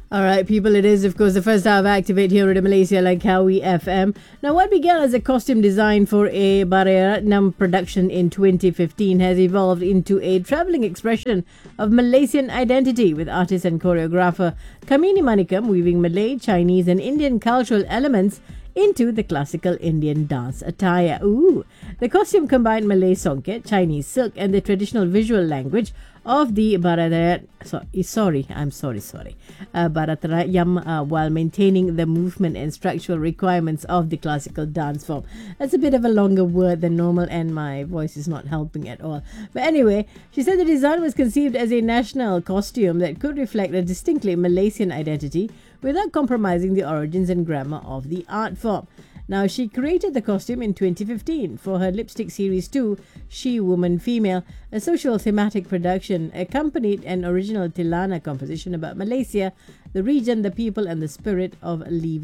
All right, people, it is, of course, the first hour of Activate here at Malaysia Langkawi FM. Now, what began as a costume design for a Barayaratnam production in 2015 has evolved into a travelling expression of Malaysian identity, with artist and choreographer Kamini Manikam weaving Malay, Chinese and Indian cultural elements into the classical Indian dance attire. Ooh! The costume combined Malay songket, Chinese silk and the traditional visual language of the Bharatanatyam while maintaining the movement and structural requirements of the classical dance form. That's a bit of a longer word than normal and my voice is not helping at all. But anyway, she said the design was conceived as a national costume that could reflect a distinctly Malaysian identity without compromising the origins and grammar of the art form. Now, she created the costume in 2015 for her Lipstick Series 2, She, Woman, Female, a social thematic production, accompanied an original Tilana composition about Malaysia, the region, the people, and the spirit of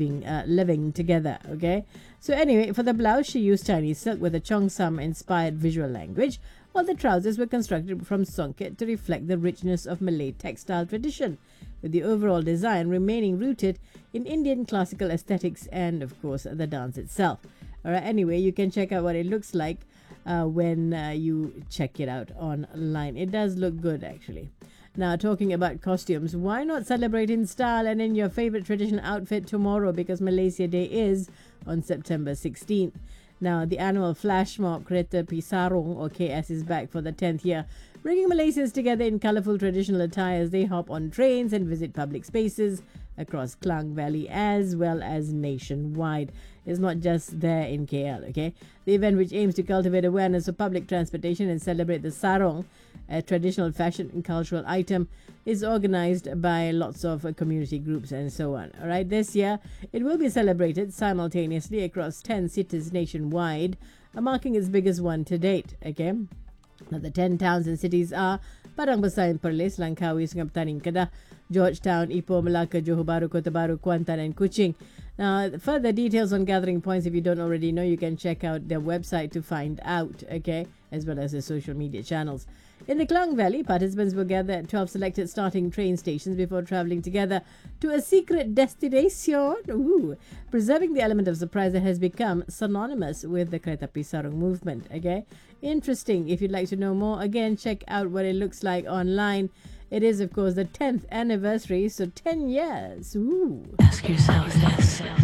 living together. Okay? So anyway, for the blouse, she used Chinese silk with a Cheongsam-inspired visual language, while the trousers were constructed from songket to reflect the richness of Malay textile tradition, with the overall design remaining rooted in Indian classical aesthetics and, of course, the dance itself. Alright, anyway, you can check out what it looks like when you check it out online. It does look good, actually. Now, talking about costumes, why not celebrate in style and in your favorite traditional outfit tomorrow, because Malaysia Day is on September 16th. Now, the annual flash mob Kereta Api Sarong, or KS, is back for the 10th year, bringing Malaysians together in colourful traditional attire as they hop on trains and visit public spaces across Klang Valley as well as nationwide. It's not just there in KL, okay? The event, which aims to cultivate awareness of public transportation and celebrate the sarong, a traditional fashion and cultural item, is organised by lots of community groups and so on. All right, this year it will be celebrated simultaneously across 10 cities nationwide, marking its biggest one to date. Okay, now the 10 towns and cities are Padang Besar and Perlis, Langkawi, Sungai Petani, Kedah, Georgetown, Ipoh, Melaka, Johor Bahru, Kota Bharu, Kuantan and Kuching. Now, further details on gathering points, if you don't already know, you can check out their website to find out, okay, as well as their social media channels. In the Klang Valley, participants will gather at 12 selected starting train stations before travelling together to a secret destination. Ooh, preserving the element of surprise that has become synonymous with the Kereta Api Sarong movement. Okay, interesting. If you'd like to know more, again, check out what it looks like online. It is, of course, the 10th anniversary, so 10 years. Ooh. Ask yourself this.